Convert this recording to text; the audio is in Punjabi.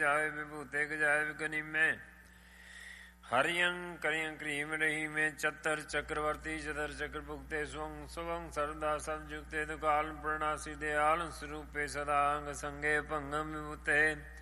ਜਾਏ ਵਿਭੂਤੇ ਗਜਾਏ ਵਿਗਨੀਮੇ ਹਰਿਯੰ ਕਰਿਯੰ ਕ੍ਰੀਮ ਰਹੀਮੇ ਚਤਰ ਚੱਕਰਵਰਤੀ ਚਤਰ ਚੱਕਰ ਭੁਗਤੇ ਸਵੰ ਸਵੰ ਸਰਦਾ ਸਭ ਜੁਗਤੇ ਦੁਕਾਲ ਪ੍ਰਣਾਸੀ ਦਿਆਲ ਸਰੂਪੇ ਸਦਾ ਅੰਗ ਸੰਗੇ ਭੰਗਮ ਵਿਭੂਤੇ